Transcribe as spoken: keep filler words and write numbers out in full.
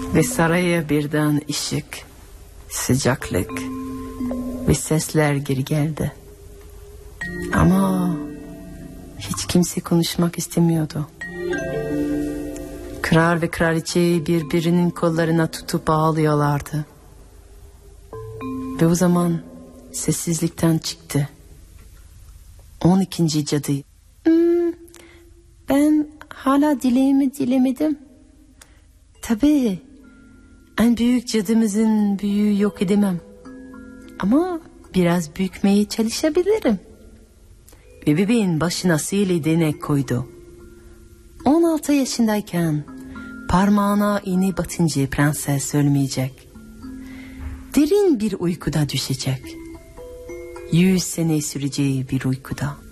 Ve saraya birden ışık, sıcaklık ve sesler geri geldi. Ama hiç kimse konuşmak istemiyordu. Kral ve kraliçeyi birbirinin kollarına tutup ağlıyorlardı. Ve o zaman sessizlikten çıktı on ikinci cadı. Hmm, ben hala dileğimi dilemedim. Tabii en büyük cadımızın büyüğü yok edemem. Ama biraz büyütmeye çalışabilirim. Ve bebeğin başına sihirli değnek koydu. on altı yaşındayken parmağına iğne batınca prenses ölmeyecek. Derin bir uykuda düşecek. Yüz sene süreceği bir uykuda.